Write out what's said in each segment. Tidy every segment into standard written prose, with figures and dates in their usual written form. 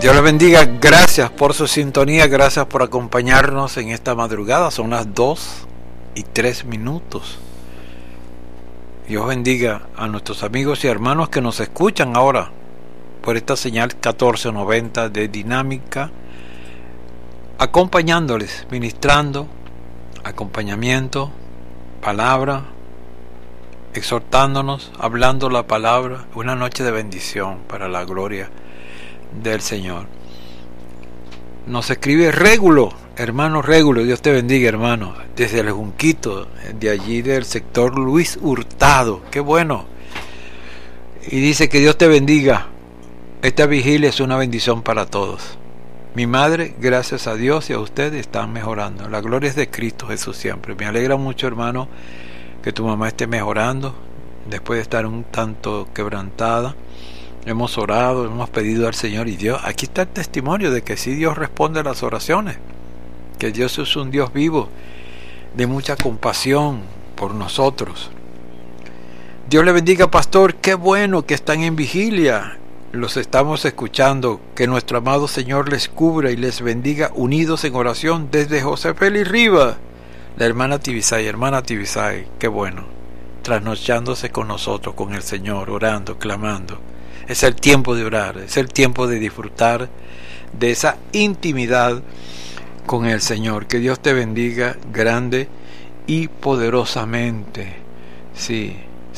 Dios les bendiga, gracias por su sintonía, gracias por acompañarnos en esta madrugada, son las 2:03. Dios bendiga a nuestros amigos y hermanos que nos escuchan ahora por esta señal 1490 de Dinámica, acompañándoles, ministrando, acompañamiento, palabra, exhortándonos, hablando la palabra, una noche de bendición para la gloria del Señor. Nos escribe Régulo, hermano Régulo, Dios te bendiga, hermano, desde el Junquito, de allí del sector Luis Hurtado, qué bueno. Y dice que Dios te bendiga, esta vigilia es una bendición para todos. Mi madre, gracias a Dios y a usted, están mejorando. La gloria es de Cristo Jesús siempre. Me alegra mucho, hermano, que tu mamá esté mejorando después de estar un tanto quebrantada. Hemos orado, hemos pedido al Señor y Dios, aquí está el testimonio de que sí, Dios responde a las oraciones, que Dios es un Dios vivo, de mucha compasión por nosotros. Dios le bendiga, pastor, qué bueno que están en vigilia, los estamos escuchando, que nuestro amado Señor les cubra y les bendiga unidos en oración desde José Félix Rivas, la hermana Tibisay, qué bueno, trasnochándose con nosotros, con el Señor, orando, clamando. Es el tiempo de orar, es el tiempo de disfrutar de esa intimidad con el Señor. Que Dios te bendiga grande y poderosamente. Sí,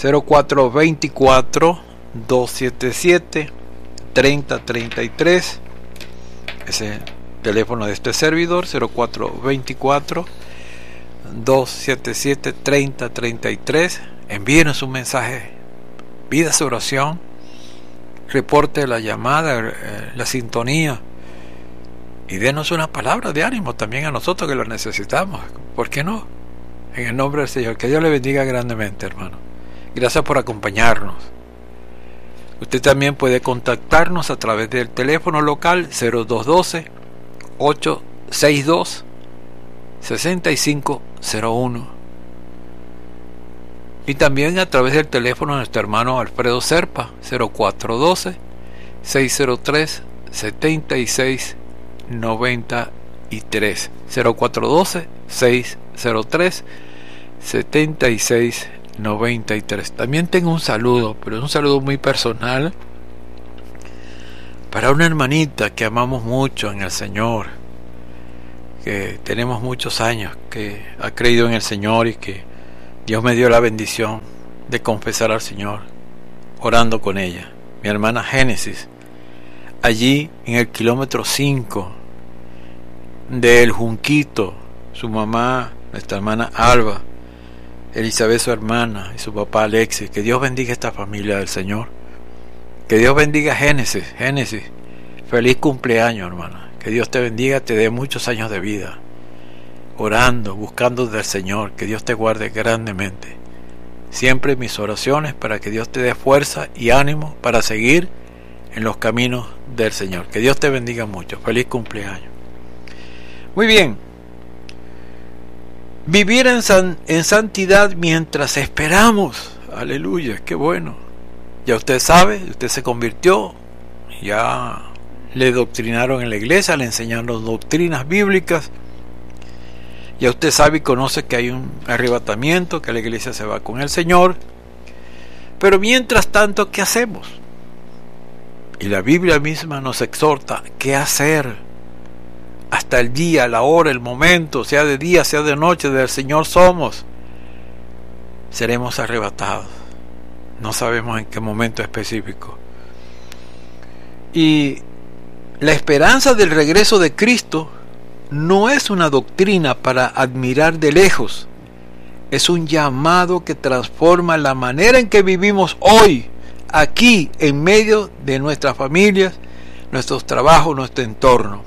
0424-277-3033. Ese teléfono de este servidor, 0424-277-3033. Envíenos un mensaje, pida su oración, reporte la llamada, la sintonía y denos una palabra de ánimo también a nosotros que lo necesitamos. ¿Por qué no? En el nombre del Señor, que Dios le bendiga grandemente, hermano. Gracias por acompañarnos. Usted también puede contactarnos a través del teléfono local 0212-862-6501 y también a través del teléfono de nuestro hermano Alfredo Serpa, 0412-603-7693, 0412-603-7693. También tengo un saludo, pero es un saludo muy personal para una hermanita que amamos mucho en el Señor, que tenemos muchos años, que ha creído en el Señor y que Dios me dio la bendición de confesar al Señor orando con ella. Mi hermana Génesis, allí en el kilómetro 5 del Junquito, su mamá, nuestra hermana Alba, Elizabeth su hermana y su papá Alexis. Que Dios bendiga esta familia del Señor. Que Dios bendiga Génesis. Feliz cumpleaños, hermana. Que Dios te bendiga, te dé muchos años de vida, orando, buscando del Señor. Que Dios te guarde grandemente. Siempre mis oraciones para que Dios te dé fuerza y ánimo para seguir en los caminos del Señor. Que Dios te bendiga mucho. Feliz cumpleaños. Muy bien. Vivir en santidad mientras esperamos. Aleluya, qué bueno. Ya usted sabe, usted se convirtió, ya le doctrinaron en la iglesia, le enseñaron doctrinas bíblicas. Ya usted sabe y conoce que hay un arrebatamiento, que la iglesia se va con el Señor. Pero mientras tanto, ¿qué hacemos? Y la Biblia misma nos exhorta, ¿qué hacer? Hasta el día, la hora, el momento, sea de día, sea de noche, del Señor somos. Seremos arrebatados. No sabemos en qué momento específico. Y la esperanza del regreso de Cristo no es una doctrina para admirar de lejos. Es un llamado que transforma la manera en que vivimos hoy, aquí, en medio de nuestras familias, nuestros trabajos, nuestro entorno.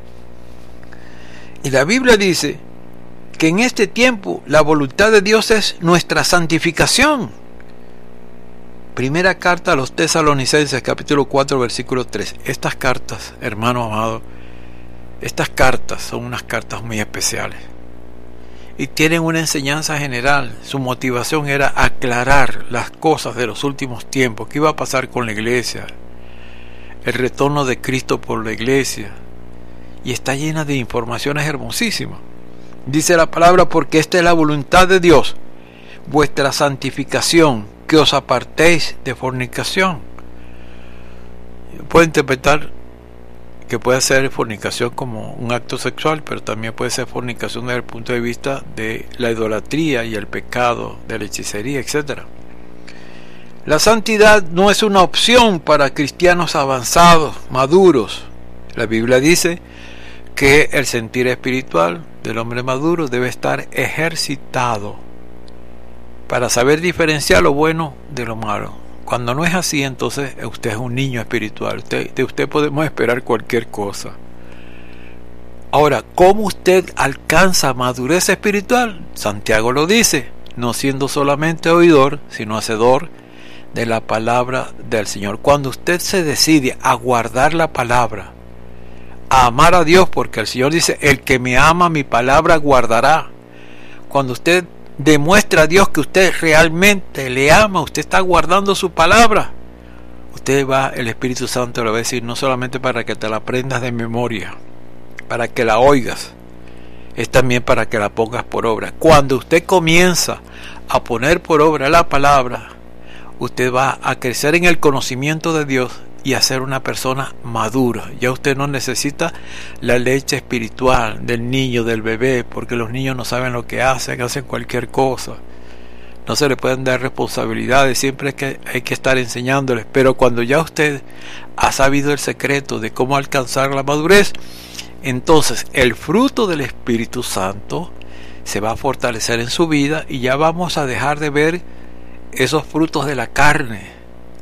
Y la Biblia dice que en este tiempo la voluntad de Dios es nuestra santificación. Primera carta a los Tesalonicenses, capítulo 4, versículo 3. Estas cartas, hermano amado, estas cartas son unas cartas muy especiales y tienen una enseñanza general. Su motivación era aclarar las cosas de los últimos tiempos, qué iba a pasar con la iglesia, el retorno de Cristo por la iglesia, y está llena de informaciones hermosísimas. Dice la palabra: porque esta es la voluntad de Dios, vuestra santificación, que os apartéis de fornicación. Puede interpretar que puede ser fornicación como un acto sexual, pero también puede ser fornicación desde el punto de vista de la idolatría y el pecado, de la hechicería, etc. La santidad no es una opción para cristianos avanzados, maduros. La Biblia dice que el sentir espiritual del hombre maduro debe estar ejercitado para saber diferenciar lo bueno de lo malo. Cuando no es así, entonces usted es un niño espiritual. De usted podemos esperar cualquier cosa. Ahora, ¿cómo usted alcanza madurez espiritual? Santiago lo dice: no siendo solamente oidor, sino hacedor de la palabra del Señor. Cuando usted se decide a guardar la palabra, a amar a Dios, porque el Señor dice: el que me ama, mi palabra guardará. Cuando usted demuestra a Dios que usted realmente le ama, usted está guardando su palabra, el Espíritu Santo le va a decir: no solamente para que te la aprendas de memoria, para que la oigas, es también para que la pongas por obra. Cuando usted comienza a poner por obra la palabra, usted va a crecer en el conocimiento de Dios y a ser una persona madura. Ya usted no necesita la leche espiritual del niño, del bebé, porque los niños no saben lo que hacen cualquier cosa. No se le pueden dar responsabilidades, siempre hay que estar enseñándoles. Pero cuando ya usted ha sabido el secreto de cómo alcanzar la madurez, entonces el fruto del Espíritu Santo se va a fortalecer en su vida, y ya vamos a dejar de ver esos frutos de la carne.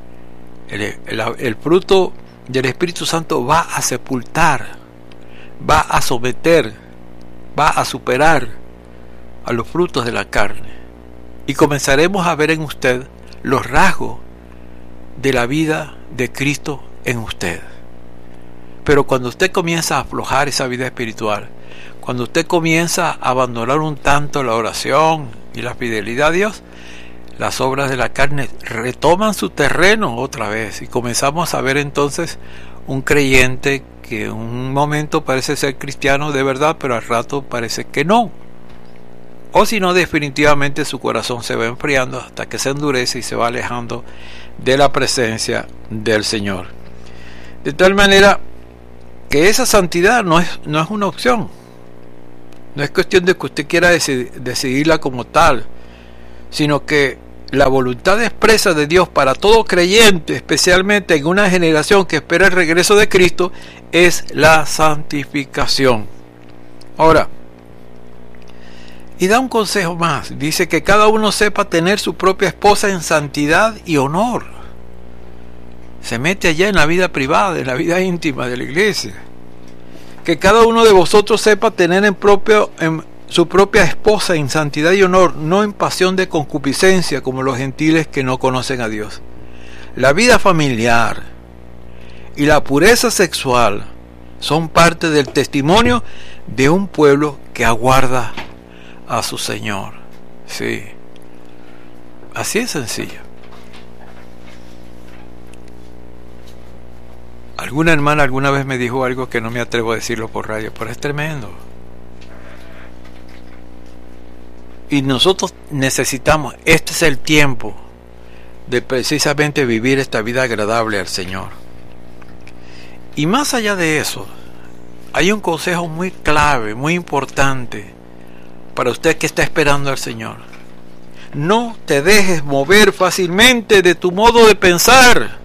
El fruto del Espíritu Santo va a sepultar, va a someter, va a superar a los frutos de la carne, y comenzaremos a ver en usted los rasgos de la vida de Cristo en usted. Pero cuando usted comienza a aflojar esa vida espiritual, cuando usted comienza a abandonar un tanto la oración y la fidelidad a Dios, las obras de la carne retoman su terreno otra vez, y comenzamos a ver entonces un creyente que en un momento parece ser cristiano de verdad, pero al rato parece que no. O si no, definitivamente su corazón se va enfriando hasta que se endurece y se va alejando de la presencia del Señor. De tal manera que esa santidad no es una opción. No es cuestión de que usted quiera decidirla como tal, sino que la voluntad expresa de Dios para todo creyente, especialmente en una generación que espera el regreso de Cristo, es la santificación. Ahora, y da un consejo más. Dice que cada uno sepa tener su propia esposa en santidad y honor. Se mete allá en la vida privada, en la vida íntima de la iglesia. Que cada uno de vosotros sepa tener en su propia esposa en santidad y honor, no en pasión de concupiscencia como los gentiles que no conocen a Dios. La vida familiar y la pureza sexual son parte del testimonio de un pueblo que aguarda a su Señor. Sí, así es sencillo. Alguna hermana alguna vez me dijo algo que no me atrevo a decirlo por radio, pero es tremendo. Y nosotros necesitamos, este es el tiempo de precisamente vivir esta vida agradable al Señor. Y más allá de eso, hay un consejo muy clave, muy importante para usted que está esperando al Señor. No te dejes mover fácilmente de tu modo de pensar.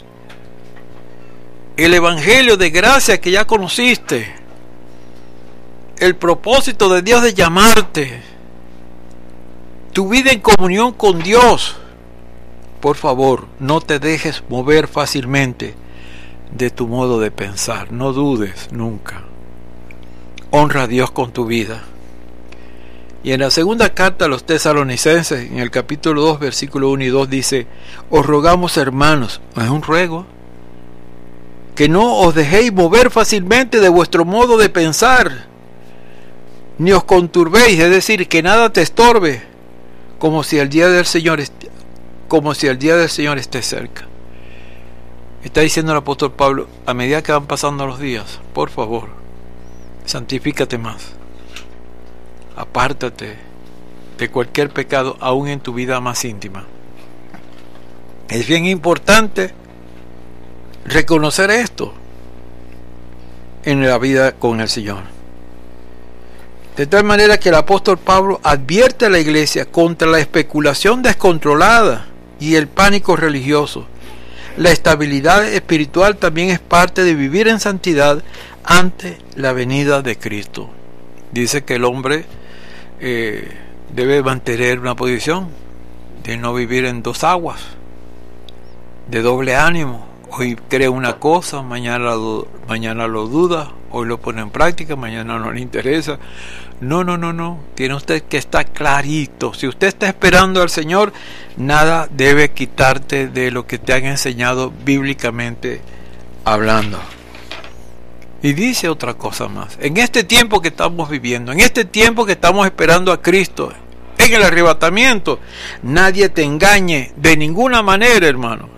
El evangelio de gracia que ya conociste, el propósito de Dios de llamarte, tu vida en comunión con Dios. Por favor, no te dejes mover fácilmente de tu modo de pensar. No dudes nunca. Honra a Dios con tu vida. Y en la segunda carta a los tesalonicenses, en el capítulo 2, versículo 1 y 2, dice: os rogamos, hermanos, es un ruego, que no os dejéis mover fácilmente de vuestro modo de pensar, ni os conturbéis, es decir, que nada te estorbe, como si el día del Señor esté cerca. Está diciendo el apóstol Pablo, a medida que van pasando los días, por favor, santifícate más. Apártate de cualquier pecado, aún en tu vida más íntima. Es bien importante reconocer esto en la vida con el Señor. De tal manera que el apóstol Pablo advierte a la iglesia contra la especulación descontrolada y el pánico religioso. La estabilidad espiritual también es parte de vivir en santidad ante la venida de Cristo. Dice que el hombre debe mantener una posición de no vivir en dos aguas, de doble ánimo. Hoy cree una cosa, mañana lo duda, hoy lo pone en práctica, mañana no le interesa. No. Tiene usted que estar clarito. Si usted está esperando al Señor, nada debe quitarte de lo que te han enseñado bíblicamente hablando. Y dice otra cosa más. En este tiempo que estamos viviendo, en este tiempo que estamos esperando a Cristo, en el arrebatamiento, nadie te engañe de ninguna manera, hermano.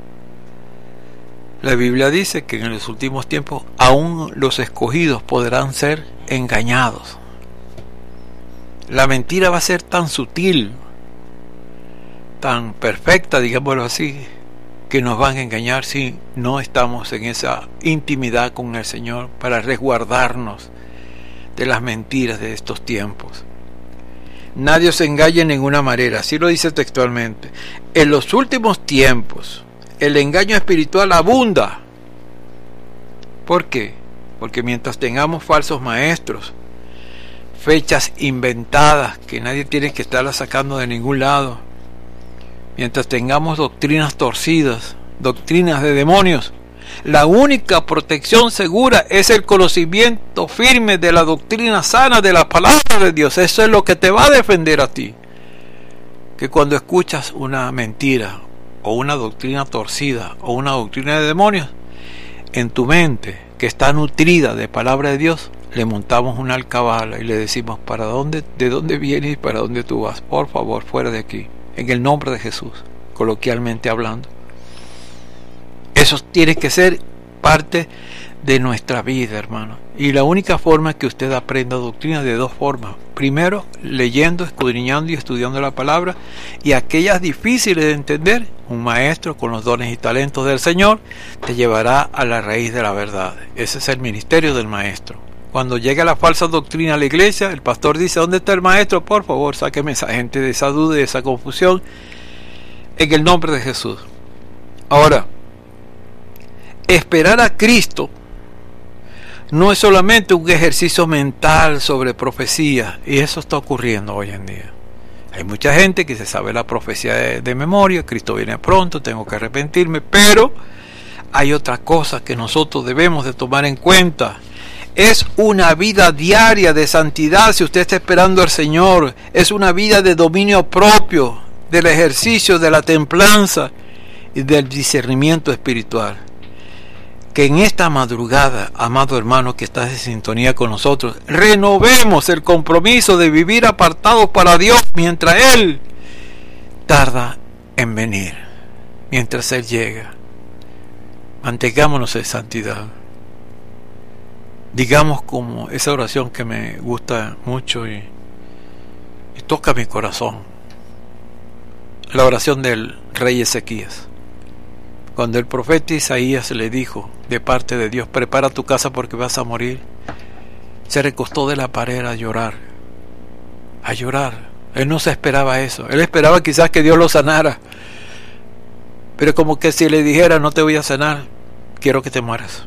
La Biblia dice que en los últimos tiempos aún los escogidos podrán ser engañados. La mentira va a ser tan sutil, tan perfecta, digámoslo así, que nos van a engañar si no estamos en esa intimidad con el Señor para resguardarnos de las mentiras de estos tiempos. Nadie os engañe en ninguna manera, así lo dice textualmente. En los últimos tiempos el engaño espiritual abunda. ¿Por qué? Porque mientras tengamos falsos maestros, fechas inventadas que nadie tiene que estarlas sacando de ningún lado, mientras tengamos doctrinas torcidas, doctrinas de demonios, la única protección segura es el conocimiento firme de la doctrina sana de la palabra de Dios. Eso es lo que te va a defender a ti. Que cuando escuchas una mentira, o una doctrina torcida, o una doctrina de demonios, en tu mente, que está nutrida de palabra de Dios, le montamos una alcabala y le decimos, ¿de dónde vienes y para dónde tú vas? Por favor, fuera de aquí, en el nombre de Jesús, coloquialmente hablando. Eso tiene que ser parte de nuestra vida, hermano. Y la única forma que usted aprenda doctrina de dos formas. Primero, leyendo, escudriñando y estudiando la palabra. Y aquellas difíciles de entender, un maestro con los dones y talentos del Señor te llevará a la raíz de la verdad. Ese es el ministerio del maestro. Cuando llega la falsa doctrina a la iglesia, el pastor dice, ¿dónde está el maestro? Por favor, sáqueme esa gente de esa duda y de esa confusión en el nombre de Jesús. Ahora, esperar a Cristo no es solamente un ejercicio mental sobre profecía, y eso está ocurriendo hoy en día. Hay mucha gente que se sabe la profecía de memoria, Cristo viene pronto, tengo que arrepentirme, pero hay otra cosa que nosotros debemos de tomar en cuenta. Es una vida diaria de santidad si usted está esperando al Señor. Es una vida de dominio propio, del ejercicio de la templanza y del discernimiento espiritual. Que en esta madrugada, amado hermano que estás en sintonía con nosotros, renovemos el compromiso de vivir apartados para Dios mientras Él tarda en venir, mientras Él llega. Mantengámonos en santidad. Digamos como esa oración que me gusta mucho y toca mi corazón. La oración del rey Ezequías. Cuando el profeta Isaías le dijo de parte de Dios, prepara tu casa porque vas a morir, se recostó de la pared a llorar. Él no se esperaba eso. Él esperaba quizás que Dios lo sanara. Pero como que si le dijera, no te voy a sanar, quiero que te mueras.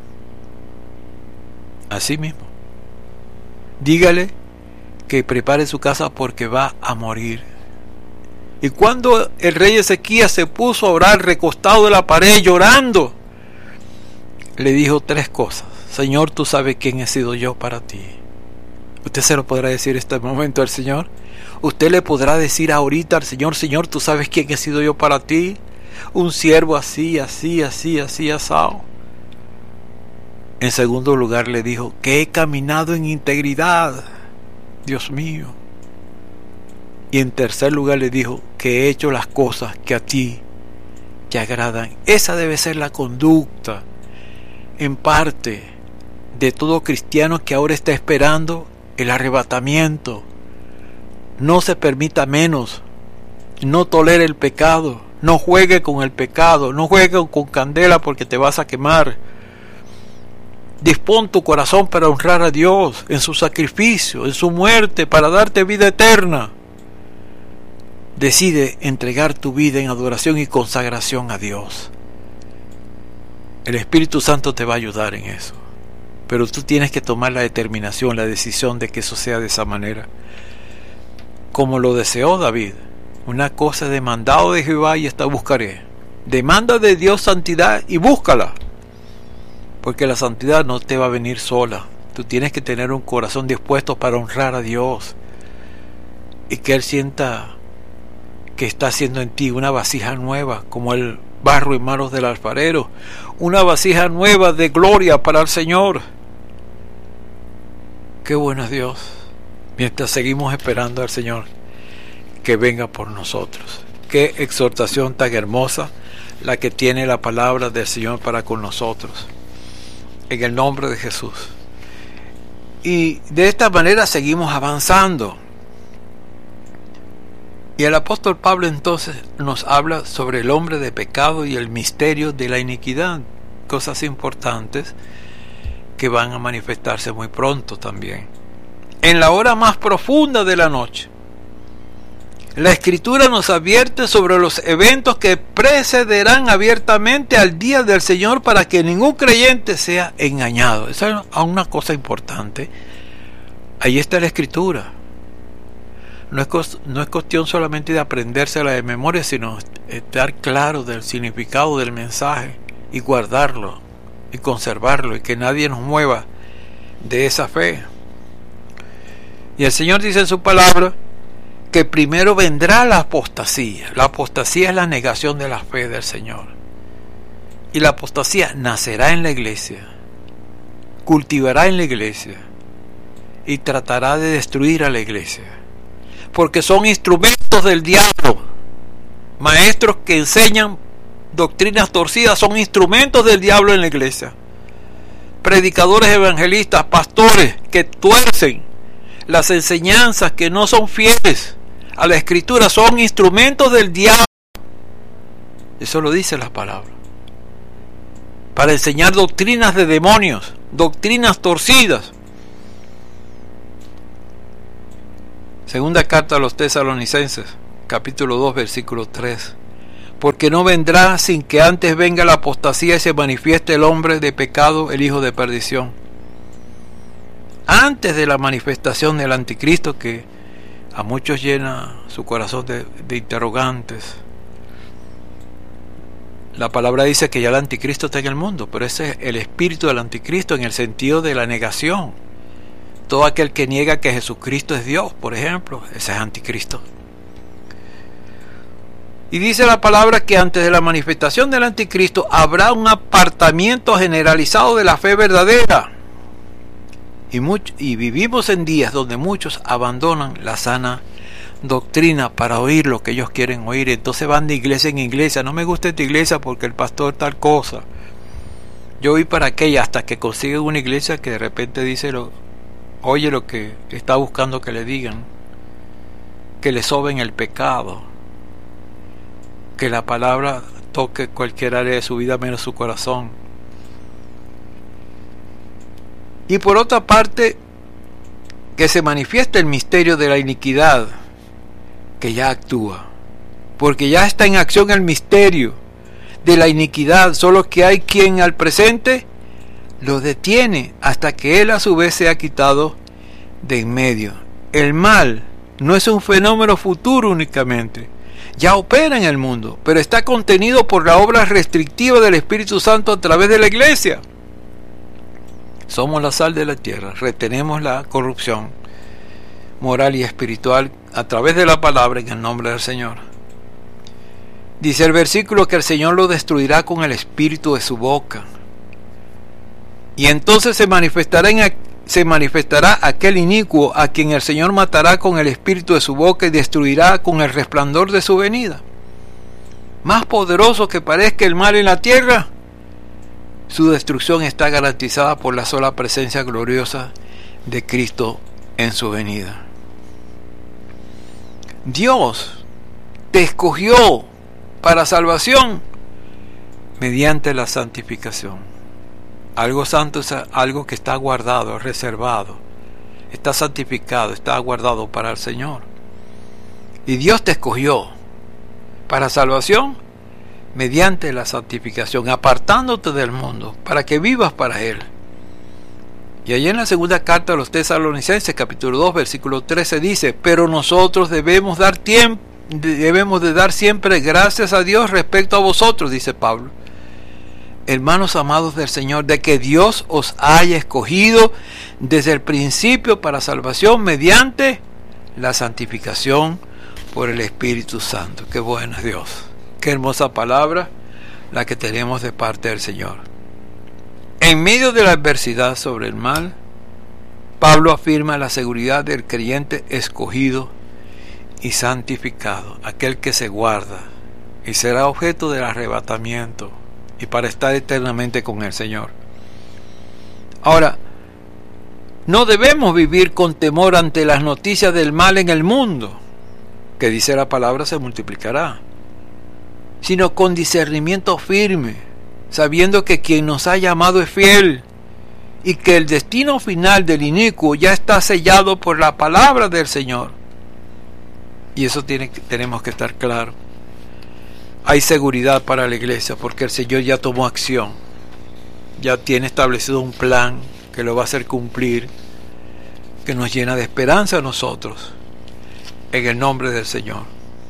Así mismo. Dígale que prepare su casa porque va a morir. Y cuando el rey Ezequías se puso a orar recostado de la pared llorando, le dijo tres cosas. Señor, tú sabes quién he sido yo para ti. Usted se lo podrá decir en este momento al Señor. Usted le podrá decir ahorita al Señor, Señor, tú sabes quién he sido yo para ti. Un siervo así, asado. En segundo lugar le dijo que he caminado en integridad. Dios mío. Y en tercer lugar le dijo que he hecho las cosas que a ti te agradan. Esa debe ser la conducta, en parte, de todo cristiano que ahora está esperando el arrebatamiento. No se permita menos, no tolere el pecado, no juegue con el pecado, no juegue con candela porque te vas a quemar. Dispón tu corazón para honrar a Dios en su sacrificio, en su muerte, para darte vida eterna. Decide entregar tu vida en adoración y consagración a Dios. El Espíritu Santo te va a ayudar en eso, pero tú tienes que tomar la determinación, la decisión de que eso sea de esa manera, como lo deseó David. Una cosa he demandado de Jehová y esta buscaré. Demanda de Dios santidad y búscala, porque la santidad no te va a venir sola. Tú tienes que tener un corazón dispuesto para honrar a Dios y que Él sienta que está haciendo en ti una vasija nueva, como el barro en manos del alfarero, una vasija nueva de gloria para el Señor. Qué bueno es Dios, mientras seguimos esperando al Señor que venga por nosotros. Qué exhortación tan hermosa la que tiene la palabra del Señor para con nosotros, en el nombre de Jesús. Y de esta manera seguimos avanzando. Y el apóstol Pablo entonces nos habla sobre el hombre de pecado y el misterio de la iniquidad, cosas importantes que van a manifestarse muy pronto también. En la hora más profunda de la noche, la Escritura nos advierte sobre los eventos que precederán abiertamente al día del Señor para que ningún creyente sea engañado. Esa es una cosa importante. Ahí está la Escritura. No es cuestión solamente de aprendérsela de memoria, sino estar claro del significado del mensaje y guardarlo y conservarlo, y que nadie nos mueva de esa fe. Y el Señor dice en su palabra que primero vendrá la apostasía. La apostasía es la negación de la fe del Señor. Y la apostasía nacerá en la iglesia, cultivará en la iglesia y tratará de destruir a la iglesia. Porque son instrumentos del diablo. Maestros que enseñan doctrinas torcidas son instrumentos del diablo en la iglesia. Predicadores, evangelistas, pastores que tuercen las enseñanzas, que no son fieles a la Escritura, son instrumentos del diablo. Eso lo dice la palabra. Para enseñar doctrinas de demonios, doctrinas torcidas. Segunda carta a los Tesalonicenses, capítulo 2, versículo 3. Porque no vendrá sin que antes venga la apostasía y se manifieste el hombre de pecado, el hijo de perdición. Antes de la manifestación del anticristo, que a muchos llena su corazón de interrogantes. La palabra dice que ya el anticristo está en el mundo, pero ese es el espíritu del anticristo en el sentido de la negación. Todo aquel que niega que Jesucristo es Dios, por ejemplo, ese es anticristo. Y dice la palabra que antes de la manifestación del anticristo habrá un apartamiento generalizado de la fe verdadera. Y vivimos en días donde muchos abandonan la sana doctrina para oír lo que ellos quieren oír. Entonces van de iglesia en iglesia. No me gusta esta iglesia porque el pastor tal cosa. Yo voy para aquella hasta que consiguen una iglesia que de repente dice oye lo que está buscando que le digan, que le soben el pecado, que la palabra toque cualquier área de su vida menos su corazón. Y por otra parte, que se manifieste el misterio de la iniquidad, que ya actúa, porque ya está en acción el misterio de la iniquidad, solo que hay quien al presente lo detiene hasta que él a su vez sea quitado de en medio. El mal no es un fenómeno futuro únicamente, ya opera en el mundo, pero está contenido por la obra restrictiva del Espíritu Santo a través de la iglesia. Somos la sal de la tierra, retenemos la corrupción moral y espiritual a través de la palabra en el nombre del Señor. Dice el versículo que el Señor lo destruirá con el espíritu de su boca. Y entonces se manifestará aquel inicuo a quien el Señor matará con el espíritu de su boca y destruirá con el resplandor de su venida. más poderoso que parezca el mal en la tierra, su destrucción está garantizada por la sola presencia gloriosa de Cristo en su venida. Dios te escogió para salvación mediante la santificación. Algo santo es algo que está guardado, reservado, está santificado, está guardado para el Señor. Y Dios te escogió para salvación mediante la santificación, apartándote del mundo para que vivas para Él. Y allí en la segunda carta a los Tesalonicenses, capítulo 2, versículo 13 dice: pero nosotros debemos de dar siempre gracias a Dios respecto a vosotros, dice Pablo, hermanos amados del Señor, de que Dios os haya escogido desde el principio para salvación mediante la santificación por el Espíritu Santo. Qué bueno es Dios, qué hermosa palabra la que tenemos de parte del Señor. En medio de la adversidad sobre el mal, Pablo afirma la seguridad del creyente escogido y santificado, aquel que se guarda y será objeto del arrebatamiento y para estar eternamente con el Señor. Ahora, no debemos vivir con temor ante las noticias del mal en el mundo, que dice la palabra se multiplicará, sino con discernimiento firme, sabiendo que quien nos ha llamado es fiel y que el destino final del inicuo ya está sellado por la palabra del Señor. Y eso tenemos que estar claro. Hay seguridad para la iglesia porque el Señor ya tomó acción, ya tiene establecido un plan que lo va a hacer cumplir, que nos llena de esperanza a nosotros, en el nombre del Señor.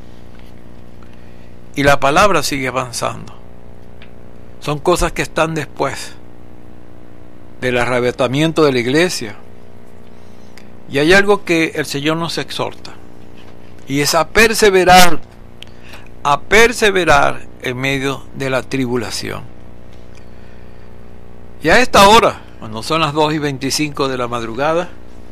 Y la palabra sigue avanzando. Son cosas que están después del arrebatamiento de la iglesia. Y hay algo que el Señor nos exhorta, y es a perseverar en medio de la tribulación. Y a esta hora, cuando son las 2:25 de la madrugada,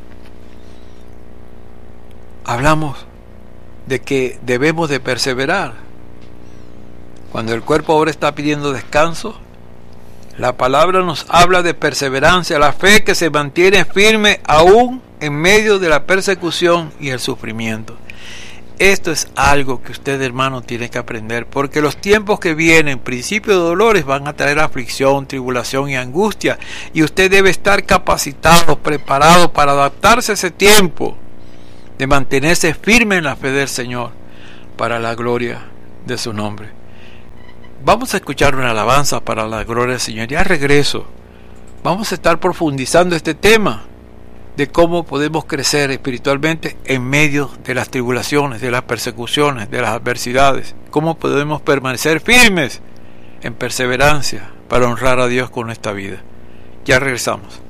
hablamos de que debemos de perseverar. Cuando el cuerpo ahora está pidiendo descanso, la palabra nos habla de perseverancia, la fe que se mantiene firme aún en medio de la persecución y el sufrimiento. Esto es algo que usted, hermano, tiene que aprender, porque los tiempos que vienen, principio de dolores, van a traer aflicción, tribulación y angustia, y usted debe estar capacitado, preparado para adaptarse a ese tiempo, de mantenerse firme en la fe del Señor, para la gloria de su nombre. Vamos a escuchar una alabanza para la gloria del Señor, y al regreso vamos a estar profundizando este tema de cómo podemos crecer espiritualmente en medio de las tribulaciones, de las persecuciones, de las adversidades. Cómo podemos permanecer firmes en perseverancia para honrar a Dios con esta vida. Ya regresamos.